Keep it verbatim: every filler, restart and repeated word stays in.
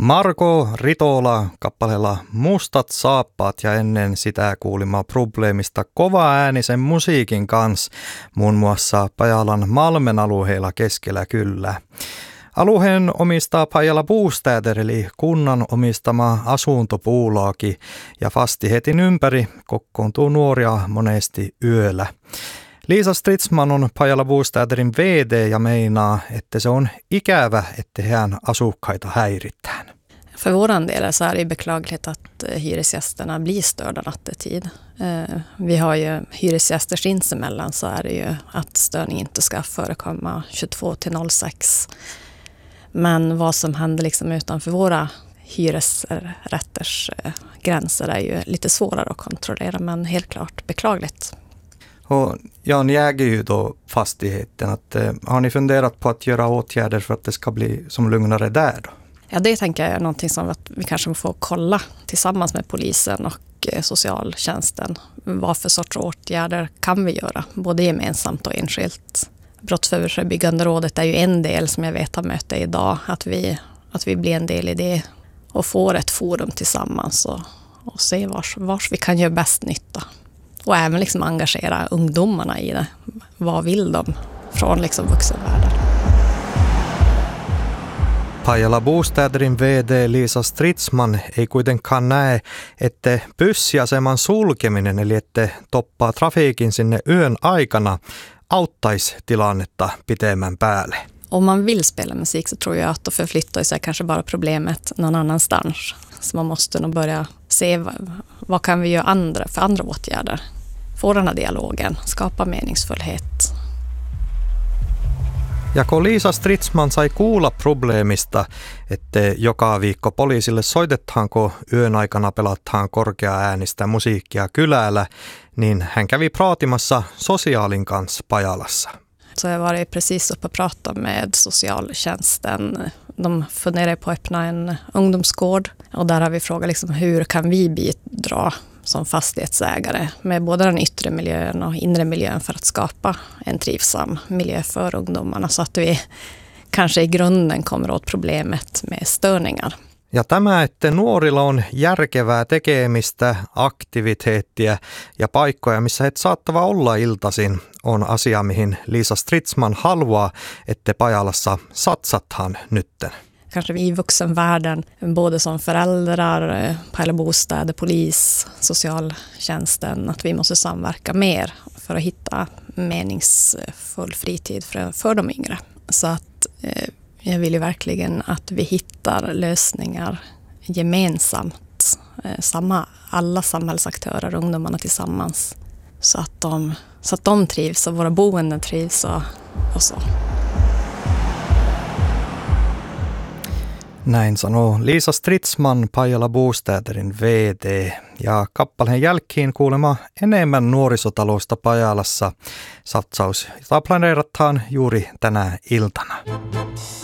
Marko Ritola kappaleella Mustat saappaat ja ennen sitä kuulimaa probleemista kova-äänisen musiikin kanssa, muun muassa Pajalan Malmen alueella keskellä kyllä. Alueen omistaa Pajala Bostäder eli kunnan omistama asuntopuulaaki ja fastihetin ympäri kokoontuu nuoria monesti yöllä. Liisa Stridsman on Pajala Bostäderin V D ja meinaa, että se on ikävä, että hän asukkaita häiritään. För våran del så är det beklagligt att hyresgästerna blir störda nattetid. Vi har ju hyresgäster sinsemellan så är det ju att störning inte ska förekomma tjugotvå till noll sex. Men vad som händer liksom utanför våra hyresrätters gränser är ju lite svårare att kontrollera, men helt klart beklagligt. Och ja, ni äger ju då fastigheten. Att, eh, har ni funderat på att göra åtgärder för att det ska bli som lugnare där då? Ja, det tänker jag är någonting som att vi kanske får kolla tillsammans med polisen och eh, socialtjänsten. Vad för sorts åtgärder kan vi göra, både gemensamt och enskilt. Brottsförebyggande rådet är ju en del som jag vet har möte idag. Att vi, att vi blir en del i det och får ett forum tillsammans och, och se vars, vars vi kan göra bäst nytta. Och även liksom engagera ungdomarna i det. Vad vill de från liksom vuxenvärlden? Pajala Bostäderin V D Liisa Stridsman ei kuitenkaan näe, että pyssiaseman sulkeminen eli että toppaa trafiikin sinne yön aikana auttaisi tilannetta pitemmän päälle. Om man vill spela musik så tror jag att då förflyttar sig kanske bara problemet någon annanstans. Så man måste nog börja se vad, vad kan vi göra andra, för andra åtgärder. Få den här dialogen, skapa meningsfullhet. Ja kun Liisa Stridsman sai kuulla probleemista, että joka viikko poliisille soitetaan, kun yön aikana pelataan korkea-äänistä musiikkia kylällä, niin hän kävi praatimassa sosiaalin kanssa Pajalassa. Så jag var precis uppe och pratade med socialtjänsten. De funderar på att öppna en ungdomsgård och där har vi frågat liksom, hur kan vi bidra som fastighetsägare med både den yttre miljön och inre miljön för att skapa en trivsam miljö för ungdomarna så att vi kanske i grunden kommer åt problemet med störningar. Ja tämä, että nuorilla on järkevää tekemistä, aktiviteettia ja paikkoja, missä he saattava olla iltaisin, on asia, mihin Liisa Stridsman haluaa, että Pajalassa satsataan nytten. Kanske vi i vuxenvärlden, både som föräldrar, Pajala Bostäder, polis, socialtjänsten, att vi måste samverka mer för att hitta meningsfull fritid för, för de yngre. Så att eh, jag vill ju verkligen att vi hittar lösningar gemensamt, eh, samma, alla samhällsaktörer, ungdomarna tillsammans, så att de, så att de trivs och våra boenden trivs och, och så. Näin sanoo Liisa Stridsman, Pajala Bostäderin V D. Ja kappaleen jälkeen kuulema enemmän nuorisotalosta Pajalassa. Satsaus, jota planeerataan juuri tänä iltana.